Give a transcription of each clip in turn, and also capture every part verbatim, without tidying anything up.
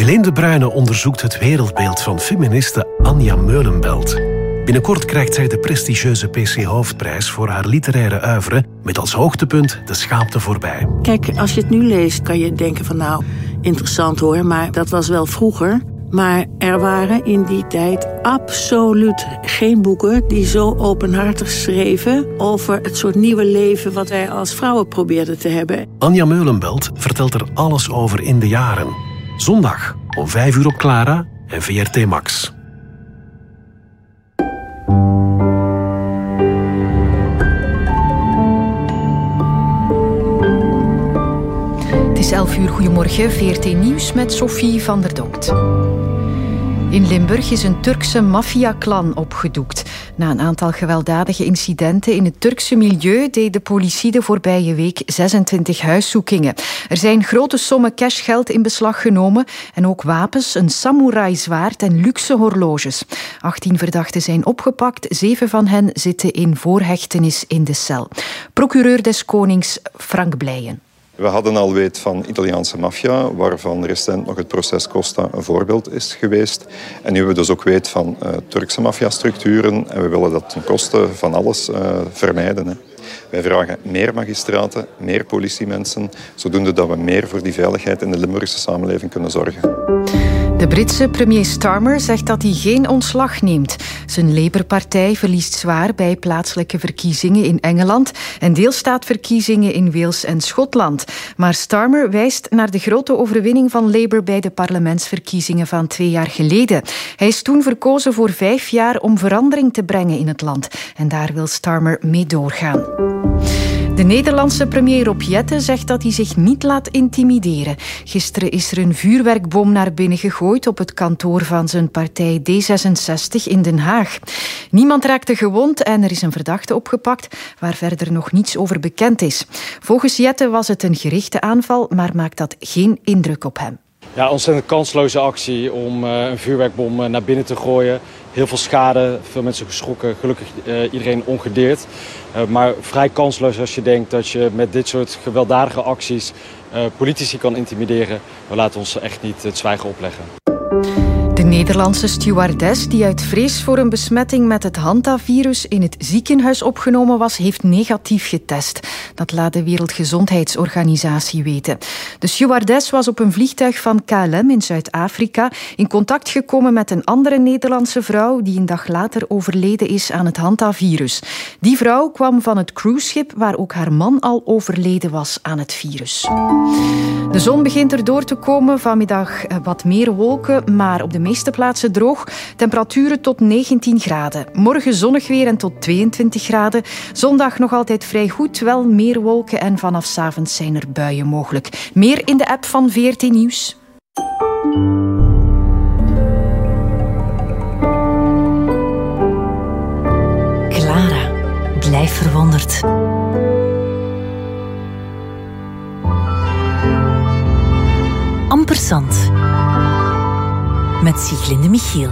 Helene de Bruyne onderzoekt het wereldbeeld van feministe Anja Meulenbelt. Binnenkort krijgt zij de prestigieuze P C Hoofdprijs voor haar literaire oeuvre met als hoogtepunt De Schaapte voorbij. Kijk, als je het nu leest kan je denken van nou, interessant hoor, maar dat was wel vroeger. Maar er waren in die tijd absoluut geen boeken die zo openhartig schreven over het soort nieuwe leven wat wij als vrouwen probeerden te hebben. Anja Meulenbelt vertelt er alles over in de jaren. Zondag om vijf uur op Clara en V R T Max. Het is elf uur, goedemorgen, V R T Nieuws met Sophie van der Dokt. In Limburg is een Turkse maffia-clan opgedoekt. Na een aantal gewelddadige incidenten in het Turkse milieu deed de politie de voorbije week zesentwintig huiszoekingen. Er zijn grote sommen cashgeld in beslag genomen en ook wapens, een samurai-zwaard en luxe horloges. achttien verdachten zijn opgepakt, zeven van hen zitten in voorhechtenis in de cel. Procureur des Konings Frank Blijen. We hadden al weet van Italiaanse maffia, waarvan recent nog het proces Costa een voorbeeld is geweest. En nu hebben we dus ook weet van uh, Turkse maffiastructuren en we willen dat ten koste van alles uh, vermijden. Hè. Wij vragen meer magistraten, meer politiemensen, zodoende dat we meer voor die veiligheid in de Limburgse samenleving kunnen zorgen. De Britse premier Starmer zegt dat hij geen ontslag neemt. Zijn Labour-partij verliest zwaar bij plaatselijke verkiezingen in Engeland en deelstaatverkiezingen in Wales en Schotland. Maar Starmer wijst naar de grote overwinning van Labour bij de parlementsverkiezingen van twee jaar geleden. Hij is toen verkozen voor vijf jaar om verandering te brengen in het land. En daar wil Starmer mee doorgaan. De Nederlandse premier Rob Jetten zegt dat hij zich niet laat intimideren. Gisteren is er een vuurwerkbom naar binnen gegooid op het kantoor van zijn partij D zesenzestig in Den Haag. Niemand raakte gewond en er is een verdachte opgepakt waar verder nog niets over bekend is. Volgens Jetten was het een gerichte aanval, maar maakt dat geen indruk op hem. Ja, ontzettend kansloze actie om uh, een vuurwerkbom uh, naar binnen te gooien. Heel veel schade, veel mensen geschrokken, gelukkig uh, iedereen ongedeerd. Uh, maar vrij kansloos als je denkt dat je met dit soort gewelddadige acties uh, politici kan intimideren. We laten ons echt niet het zwijgen opleggen. De Nederlandse stewardess die uit vrees voor een besmetting met het Hantavirus in het ziekenhuis opgenomen was, heeft negatief getest. Dat laat de Wereldgezondheidsorganisatie weten. De stewardess was op een vliegtuig van K L M in Zuid-Afrika in contact gekomen met een andere Nederlandse vrouw die een dag later overleden is aan het Hantavirus. Die vrouw kwam van het cruiseschip waar ook haar man al overleden was aan het virus. De zon begint erdoor te komen. Vanmiddag wat meer wolken, maar op de meeste plaatsen droog. Temperaturen tot negentien graden. Morgen zonnig weer en tot tweeëntwintig graden. Zondag nog altijd vrij goed, wel meer wolken en vanaf 's avonds zijn er buien mogelijk. Meer in de app van V R T Nieuws. Clara, blijf verwonderd. Ampersand. Met Sieglinde Michiel.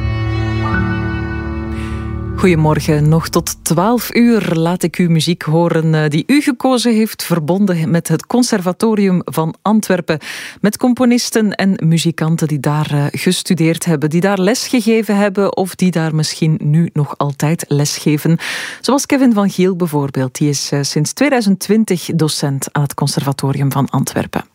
Goedemorgen, nog tot twaalf uur laat ik u muziek horen die u gekozen heeft, verbonden met het Conservatorium van Antwerpen. Met componisten en muzikanten die daar gestudeerd hebben, die daar lesgegeven hebben of die daar misschien nu nog altijd lesgeven. Zoals Kevin van Giel bijvoorbeeld, die is sinds tweeduizend twintig docent aan het Conservatorium van Antwerpen.